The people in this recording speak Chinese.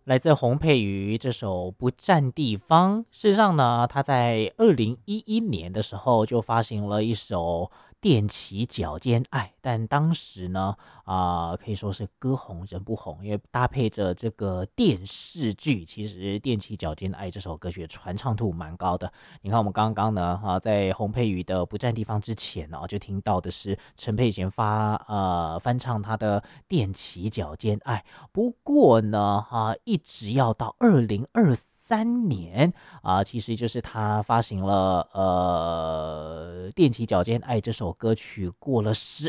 来自洪佩瑜这首《不占地方》，事实上呢，他在2011年的时候就发行了一首踮起脚尖爱，但当时呢，可以说是歌红人不红，因为搭配着这个电视剧，其实踮起脚尖爱这首歌曲的传唱度蛮高的。你看我们刚刚呢，在洪佩瑜的《不占地方》之前呢，就听到的是陈佩娴翻唱他的踮起脚尖爱。不过呢，一直要到2023年其实就是他发行了《踮起脚尖爱》这首歌曲，过了